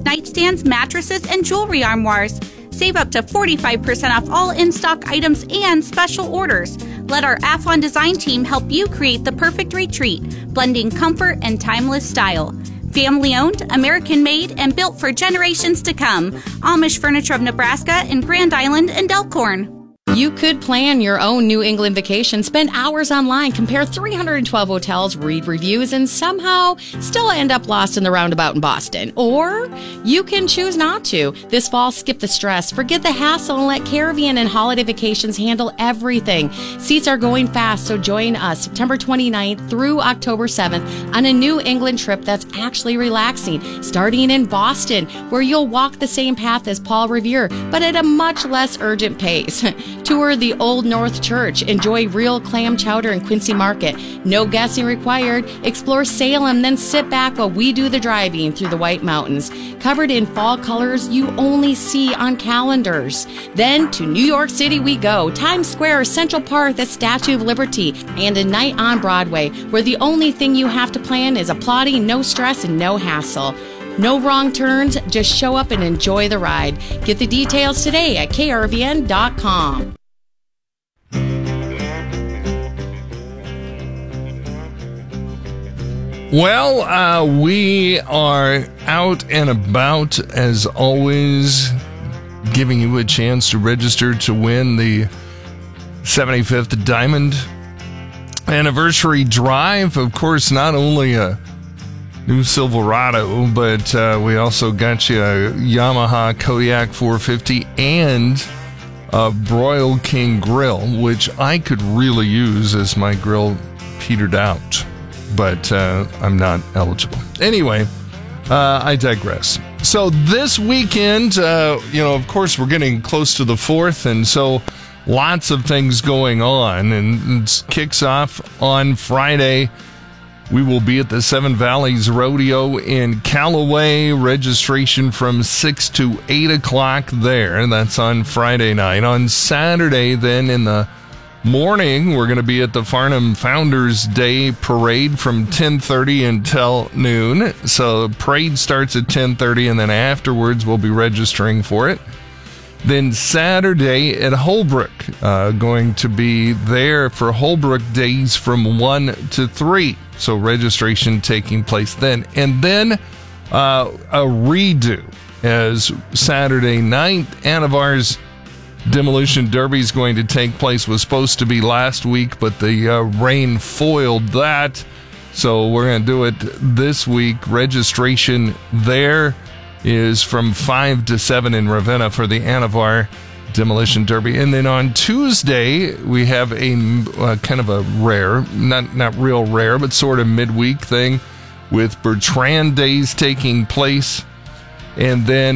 nightstands, mattresses, and jewelry armoires. Save up to 45% off all in-stock items and special orders. Let our Athlon design team help you create the perfect retreat, blending comfort and timeless style. Family-owned, American-made, and built for generations to come. Amish Furniture of Nebraska in Grand Island and Elkhorn. You could plan your own New England vacation, spend hours online, compare 312 hotels, read reviews, and somehow still end up lost in the roundabout in Boston. Or you can choose not to. This fall, skip the stress, forget the hassle, and let Caravan and Holiday Vacations handle everything. Seats are going fast, so join us September 29th through October 7th on a New England trip that's actually relaxing, starting in Boston, where you'll walk the same path as Paul Revere, but at a much less urgent pace. Tour the Old North Church. Enjoy real clam chowder in Quincy Market. No guessing required. Explore Salem, then sit back while we do the driving through the White Mountains. Covered in fall colors you only see on calendars. Then to New York City we go. Times Square, Central Park, the Statue of Liberty, and a night on Broadway, where the only thing you have to plan is applauding, no stress, and no hassle. No wrong turns, just show up and enjoy the ride. Get the details today at krvn.com. Well, we are out and about, as always, giving you a chance to register to win the 75th Diamond Anniversary Drive. Of course, not only a new Silverado, but we also got you a Yamaha Kodiak 450 and a Broil King grill, which I could really use as my grill petered out, but I'm not eligible. Anyway, I digress. So this weekend, of course, we're getting close to the 4th, and so lots of things going on, and it kicks off on Friday. We will be at the Seven Valleys Rodeo in Callaway. Registration from 6 to 8 o'clock there. That's on Friday night. On Saturday, then, in the morning, we're going to be at the Farnham Founders Day Parade from 10:30 until noon. So the parade starts at 10:30, and then afterwards we'll be registering for it. Then Saturday at Holbrook, going to be there for Holbrook Days from 1 to 3. So registration taking place then. And then a redo as Saturday night. Anavar's Demolition Derby is going to take place. Was supposed to be last week, but the rain foiled that. So we're going to do it this week. Registration there is from 5 to 7 in Ravenna for the Anavar Demolition Derby. And then on Tuesday, we have a kind of a rare, not real rare, but sort of midweek thing with Bertrand Days taking place. And then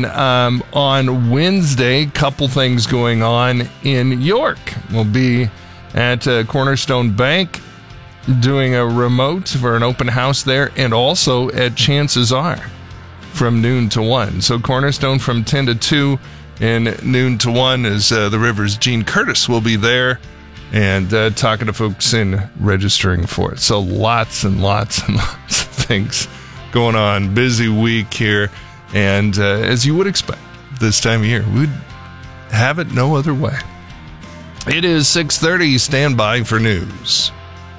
on Wednesday, couple things going on in York. We'll be at Cornerstone Bank doing a remote for an open house there, and also at Chances Are from noon to 1. So Cornerstone from 10 to 2 and noon to 1 is the River's Gene Curtis will be there and talking to folks and registering for it. So lots and lots and lots of things going on. Busy week here. And as you would expect this time of year, we'd have it no other way. It is 6:30. Stand by for news.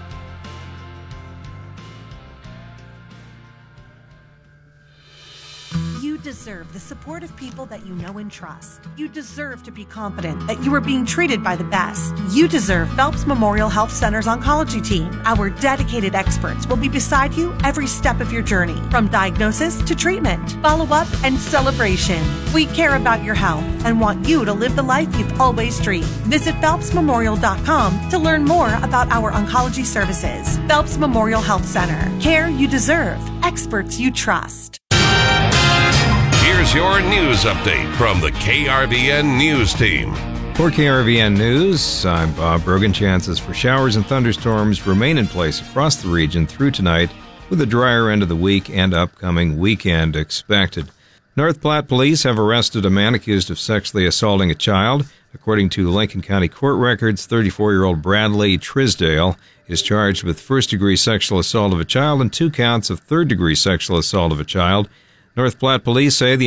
You deserve the support of people that you know and trust. You deserve to be confident that you are being treated by the best. You deserve Phelps Memorial Health Center's oncology team. Our dedicated experts will be beside you every step of your journey, from diagnosis to treatment, follow-up, and celebration. We care about your health and want you to live the life you've always dreamed. Visit PhelpsMemorial.com to learn more about our oncology services. Phelps Memorial Health Center. Care you deserve. Experts you trust. Here's your news update from the KRVN News Team. For KRVN News, I'm Bob Brogan. Chances for showers and thunderstorms remain in place across the region through tonight, with a drier end of the week and upcoming weekend expected. North Platte police have arrested a man accused of sexually assaulting a child. According to Lincoln County court records, 34-year-old Bradley Trisdale is charged with first-degree sexual assault of a child and 2 counts of third-degree sexual assault of a child. North Platte police say the